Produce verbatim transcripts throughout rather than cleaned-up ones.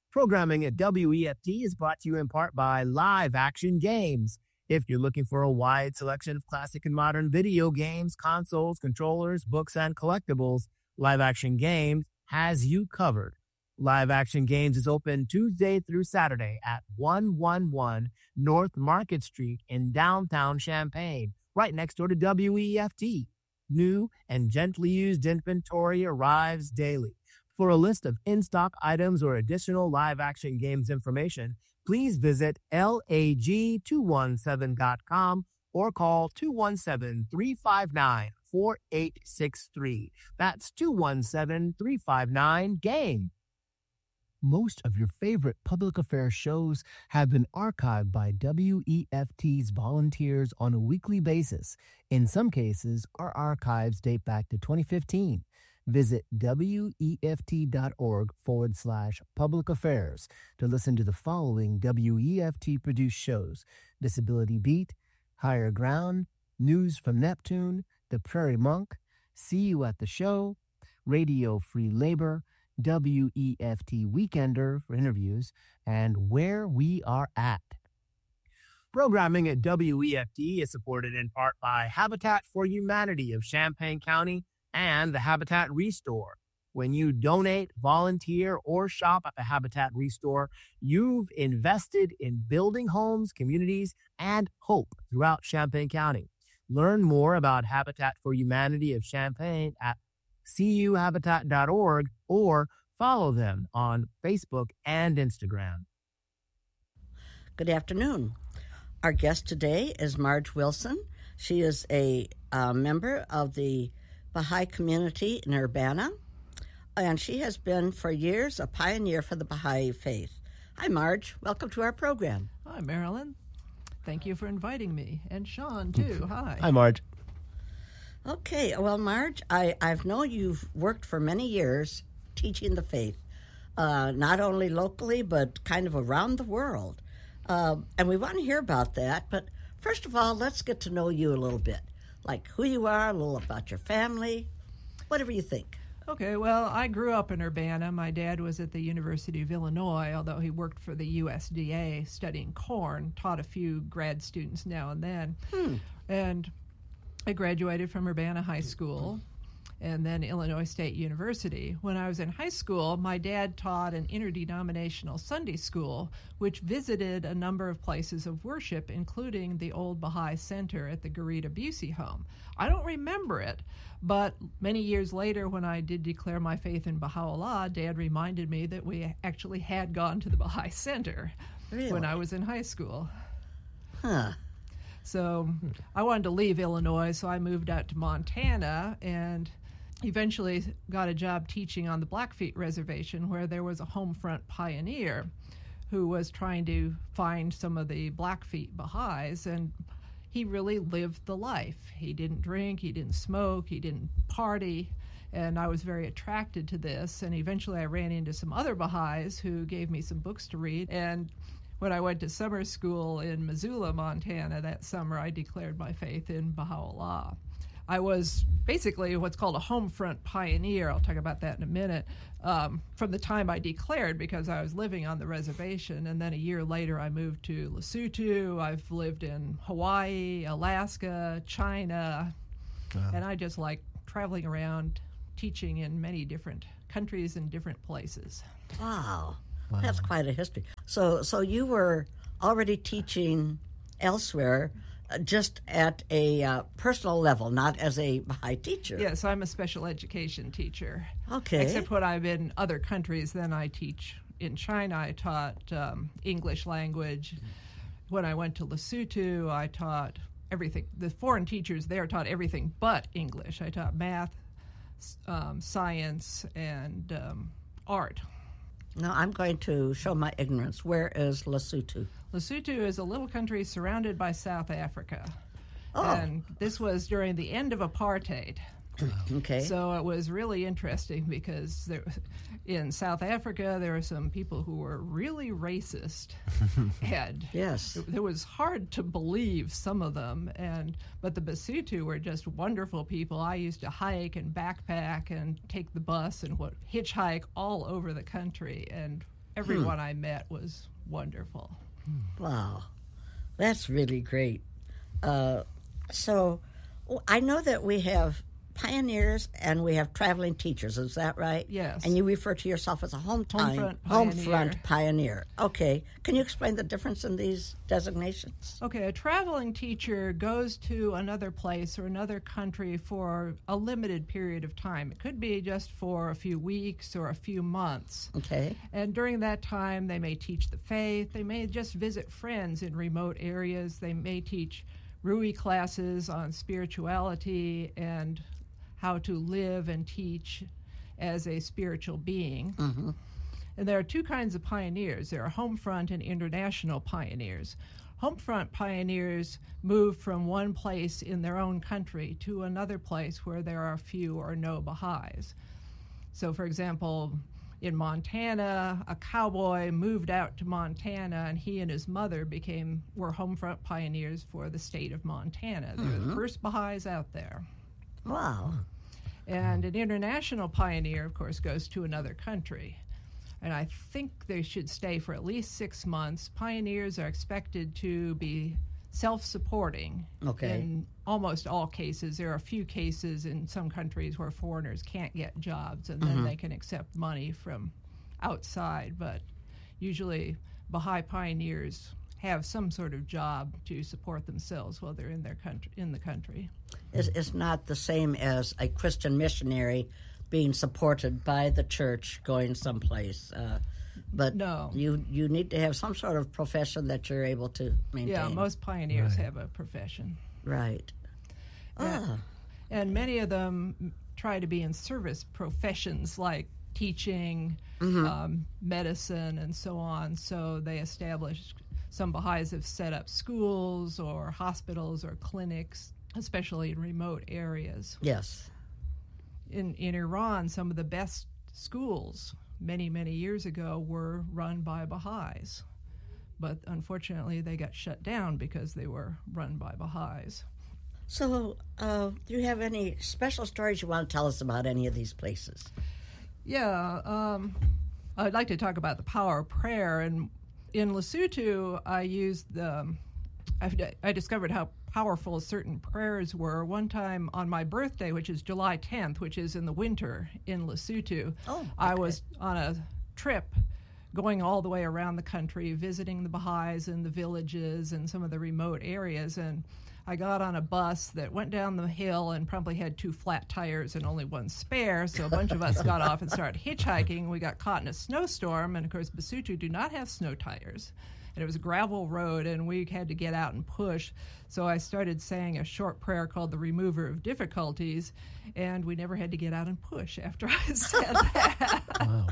Programming at W E F T is brought to you in part by Live Action Games. If you're looking for a wide selection of classic and modern video games, consoles, controllers, books, and collectibles, Live Action Games has you covered. Live Action Games is open Tuesday through Saturday at one eleven North Market Street in downtown Champaign, right next door to W E F T. New and gently used inventory arrives daily. For a list of in-stock items or additional Live Action Games information, please visit L A G two one seven dot com or call two one seven, three five nine, four eight six three. That's two one seven, three five nine, GAME. Most of your favorite public affairs shows have been archived by W E F T's volunteers on a weekly basis. In some cases, our archives date back to twenty fifteen. Visit weft.org forward slash public affairs to listen to the following W E F T-produced shows: Disability Beat, Higher Ground, News from Neptune, The Prairie Monk, See You at the Show, Radio Free Labor, W E F T Weekender for interviews, and Where We Are At. Programming at W E F T is supported in part by Habitat for Humanity of Champaign County and the Habitat Restore. When you donate, volunteer, or shop at the Habitat Restore, you've invested in building homes, communities, and hope throughout Champaign County. Learn more about Habitat for Humanity of Champaign at C U habitat dot org or follow them on Facebook and Instagram. Good afternoon. Our guest today is Marge Wilson. She is a uh, member of the Baha'i community in Urbana, and she has been for years a pioneer for the Baha'i faith. Hi, Marge. Welcome to our program. Hi, Marilyn. Thank you for inviting me. And Sean, too. Hi. Hi, Marge. Okay. Well, Marge, I, I've known you've worked for many years teaching the faith, uh, not only locally, but kind of around the world. Uh, and we want to hear about that. But first of all, let's get to know you a little bit. Like who you are, a little about your family, whatever you think. Okay, well, I grew up in Urbana. My dad was at the University of Illinois, although he worked for the U S D A studying corn, taught a few grad students now and then. Hmm. And I graduated from Urbana High School and then Illinois State University. When I was in high school, my dad taught an interdenominational Sunday school, which visited a number of places of worship, including the old Baha'i Center at the Garita Busey home. I don't remember it, but many years later, when I did declare my faith in Baha'u'llah, Dad reminded me that we actually had gone to the Baha'i Center Really? when I was in high school. Huh. So I wanted to leave Illinois, so I moved out to Montana and eventually got a job teaching on the Blackfeet Reservation, where there was a Homefront pioneer who was trying to find some of the Blackfeet Baha'is, and he really lived the life. He didn't drink, he didn't smoke, he didn't party, and I was very attracted to this. And eventually I ran into some other Baha'is who gave me some books to read, and when I went to summer school in Missoula, Montana that summer, I declared my faith in Baha'u'llah. I was basically what's called a Homefront pioneer. I'll talk about that in a minute. Um, from the time I declared, because I was living on the reservation, and then a year later I moved to Lesotho. I've lived in Hawaii, Alaska, China, wow. And I just like traveling around, teaching in many different countries and different places. Wow, wow. That's quite a history. So, so you were already teaching elsewhere, just at a uh, personal level, not as a Baha'i teacher. Yes, I'm a special education teacher. Okay. Except when I'm in other countries, then I teach. In China, I taught um, English language. When I went to Lesotho, I taught everything. The foreign teachers there taught everything but English. I taught math, um, science, and um, art. Now, I'm going to show my ignorance. Where is Lesotho? Lesotho is a little country surrounded by South Africa. Oh. And this was during the end of apartheid. Okay. So it was really interesting because there, in South Africa, there were some people who were really racist. and yes. It, it was hard to believe some of them. and But the Basotho were just wonderful people. I used to hike and backpack and take the bus and what hitchhike all over the country. And everyone hmm. I met was wonderful. Wow, that's really great. Uh, so I know that we have pioneers and we have traveling teachers. Is that right? Yes. And you refer to yourself as a home time, Homefront home pioneer. front pioneer. Okay. Can you explain the difference in these designations? Okay, a traveling teacher goes to another place or another country for a limited period of time. It could be just for a few weeks or a few months. Okay. And during that time, they may teach the faith. They may just visit friends in remote areas. They may teach R U I classes on spirituality and how to live and teach as a spiritual being. Mm-hmm. And there are two kinds of pioneers. There are homefront and international pioneers. Homefront pioneers move from one place in their own country to another place where there are few or no Baha'is. So, for example, in Montana, a cowboy moved out to Montana, and he and his mother became were homefront pioneers for the state of Montana. They Mm-hmm. were the first Baha'is out there. Wow. And an international pioneer, of course, goes to another country. And I think they should stay for at least six months. Pioneers are expected to be self-supporting. Okay. In almost all cases. There are a few cases in some countries where foreigners can't get jobs, and then Mm-hmm. they can accept money from outside. But usually Baha'i pioneers have some sort of job to support themselves while they're in their country, in the country. It's, it's not the same as a Christian missionary being supported by the church going someplace. Uh, but No. you you need to have some sort of profession that you're able to maintain. Yeah, most pioneers Right. have a profession. Right. Yeah. Ah, And many of them m- try to be in service professions like teaching, Mm-hmm. um, medicine, and so on. So they establish, some Baha'is have set up schools or hospitals or clinics, especially in remote areas. yes. In, in Iran, some of the best schools many, many years ago were run by Baha'is. But unfortunately, they got shut down because they were run by Baha'is. So, uh, do you have any special stories you want to tell us about any of these places? Yeah, um, I'd like to talk about the power of prayer. And in Lesotho, I used the, I, I discovered how powerful certain prayers were. One time on my birthday, which is July tenth, which is in the winter in Lesotho, Oh, I okay. was on a trip going all the way around the country, visiting the Baha'is in the villages and some of the remote areas. And I got on a bus that went down the hill and probably had two flat tires and only one spare. So a bunch of us got off and started hitchhiking. We got caught in a snowstorm. And of course, Lesotho do not have snow tires. And it was a gravel road, and we had to get out and push. So I started saying a short prayer called the Remover of Difficulties, and we never had to get out and push after I said that. Wow.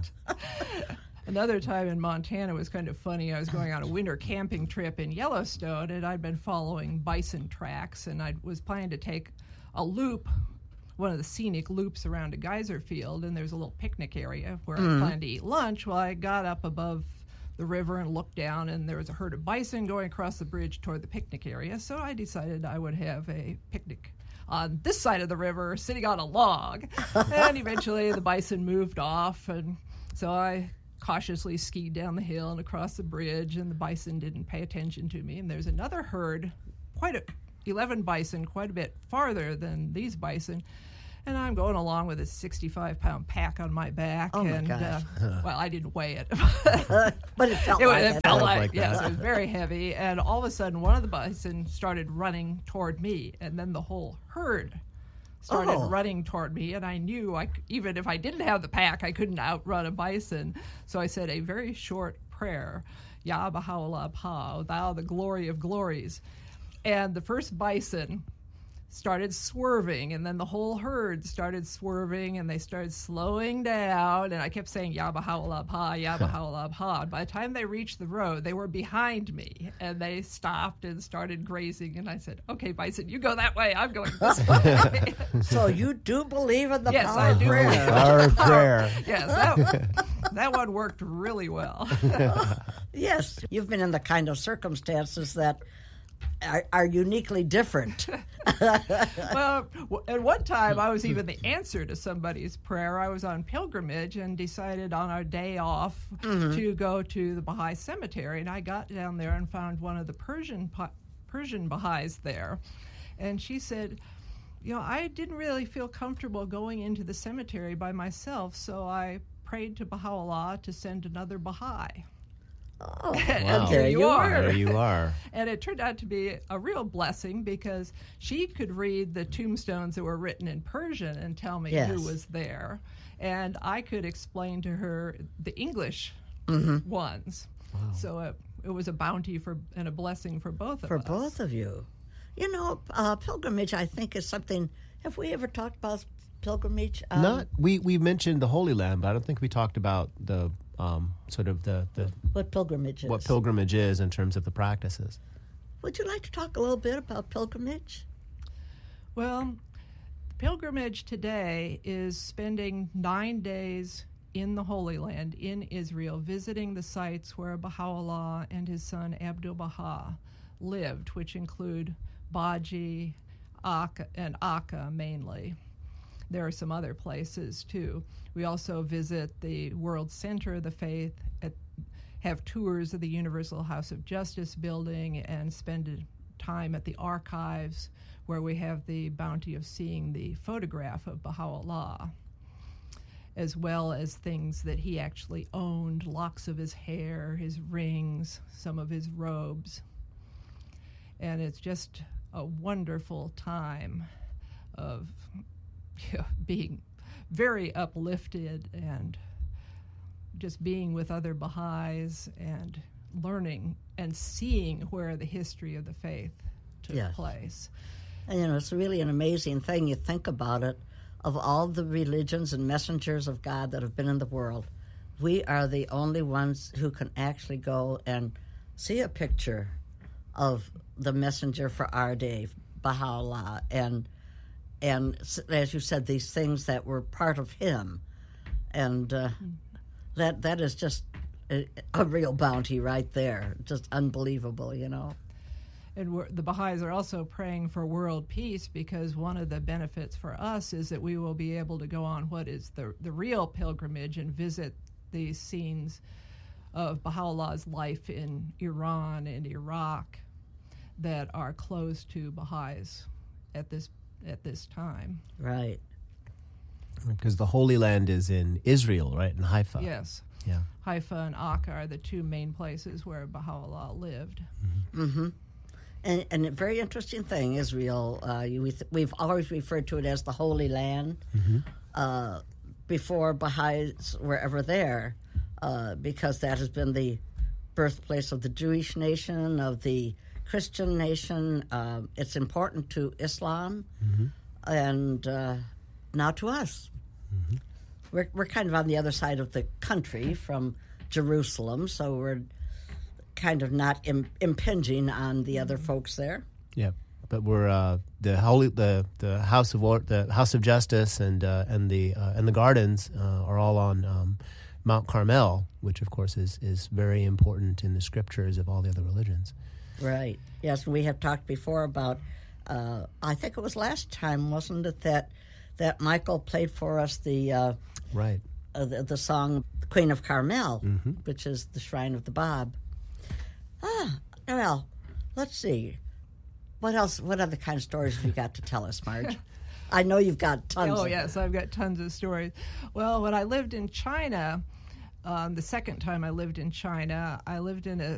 Another time in Montana was kind of funny. I was going on a winter camping trip in Yellowstone, and I'd been following bison tracks, and I was planning to take a loop, one of the scenic loops around a geyser field, and there's a little picnic area where I planned to eat lunch. Well, I got up above the river and looked down, and there was a herd of bison going across the bridge toward the picnic area, so I decided I would have a picnic on this side of the river, sitting on a log. And eventually the bison moved off, and so I cautiously skied down the hill and across the bridge, and the bison didn't pay attention to me. And there's another herd, quite a, eleven bison, quite a bit farther than these bison. And I'm going along with a sixty-five pound pack on my back. Oh, my and, gosh. Uh, well, I didn't weigh it. But it felt It, like it it. felt Sounds like, like yes, that. it was very heavy. And all of a sudden, one of the bison started running toward me, and then the whole herd started Oh. running toward me. And I knew, I, c- even if I didn't have the pack, I couldn't outrun a bison. So I said a very short prayer, Ya Baha'u'llah Pa, thou the glory of glories. And the first bison started swerving, and then the whole herd started swerving, and they started slowing down, and I kept saying, Ya Baha'u'llah Pa, Ya Baha'u'llah Pa. And by the time they reached the road, they were behind me, and they stopped and started grazing, and I said, okay, bison, you go that way, I'm going this way. So you do believe in the Yes, power I of do prayer. believe. Power of prayer. Yes, that, that one worked really well. Yes, you've been in the kind of circumstances that are, are uniquely different. Well, w- at one time, I was even the answer to somebody's prayer. I was on pilgrimage and decided on our day off mm-hmm. to go to the Baha'i cemetery. And I got down there and found one of the Persian Persian Baha'is there. And she said, you know, I didn't really feel comfortable going into the cemetery by myself, so I prayed to Baha'u'llah to send another Baha'i. Oh, and wow. there, there you you are. are. There you are. And it turned out to be a real blessing because she could read the tombstones that were written in Persian and tell me yes. who was there. And I could explain to her the English mm-hmm. ones. Wow. So it, it was a bounty for and a blessing for both of for us. For both of you. You know, uh, pilgrimage, I think, is something... Have we ever talked about pilgrimage? Um, Not we, we mentioned the Holy Land, but I don't think we talked about the um, sort of the, the what pilgrimage is. what pilgrimage is in terms of the practices. Would you like to talk a little bit about pilgrimage? Well, pilgrimage today is spending nine days in the Holy Land, in Israel, visiting the sites where Baha'u'llah and his son Abdu'l-Baha lived, which include Baji, Akka, and Akka mainly. There are some other places too. We also visit the World Center of the Faith, at, have tours of the Universal House of Justice building, and spend time at the archives where we have the bounty of seeing the photograph of Baha'u'llah, as well as things that he actually owned, locks of his hair, his rings, some of his robes. And it's just a wonderful time of you know, being very uplifted and just being with other Baha'is and learning and seeing where the history of the faith took yes. place. And, you know, it's really an amazing thing. You think about it, of all the religions and messengers of God that have been in the world, we are the only ones who can actually go and see a picture of the messenger for our day, Baha'u'llah, and and as you said, these things that were part of him, and uh, that that is just a, a real bounty right there, just unbelievable, you know. And we're, the Baha'is are also praying for world peace, because one of the benefits for us is that we will be able to go on what is the the real pilgrimage and visit these scenes of Baha'u'llah's life in Iran and Iraq that are closed to Baha'is at this at this time. Right. Because the Holy Land is in Israel, right, in Haifa. Yes. Yeah. Haifa and Akka are the two main places where Baha'u'llah lived. Mm-hmm. mm-hmm. And, and a very interesting thing, Israel, uh, you, we th- we've always referred to it as the Holy Land Mm-hmm. uh, before Baha'is were ever there, uh, because that has been the birthplace of the Jewish nation, of the Christian nation. Uh, it's important to Islam, Mm-hmm. and uh, now to us. Mm-hmm. We're, we're kind of on the other side of the country from Jerusalem, so we're kind of not Im- impinging on the other folks there. Yeah, but we're uh, the holy the the House of Or- the House of Justice and uh, and the uh, and the gardens uh, are all on um, Mount Carmel, which of course is is very important in the scriptures of all the other religions. Right. Yes, we have talked before about. Uh, I think it was last time, wasn't it, that that Michael played for us the uh, right uh, the, the song "Queen of Carmel," mm-hmm. which is the Shrine of the Bab. Ah, well, let's see. What else? What other kind of stories have you got to tell us, Marge? I know you've got tons. Oh, of yes, them. I've got tons of stories. Well, when I lived in China, um, the second time I lived in China, I lived in a